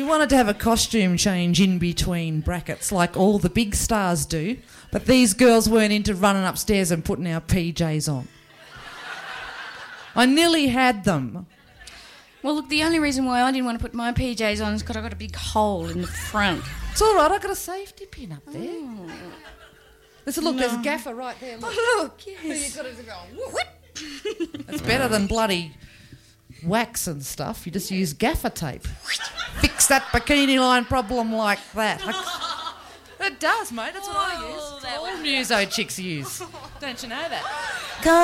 wanted to have a costume change in between brackets like all the big stars do, but these girls weren't into running upstairs and putting our PJs on. I nearly had them. Well, look, the only reason why I didn't want to put my PJs on is because I got a big hole in the front. It's all right, I got a safety pin up there. Oh. Listen, look, there's a gaffer right there. Look. Oh, look, yes. You've got to go, whoop. It's better than bloody wax and stuff. You just use gaffer tape. Fix that bikini line problem like that. It does, mate. That's what I use. All muso chicks use. Don't you know that?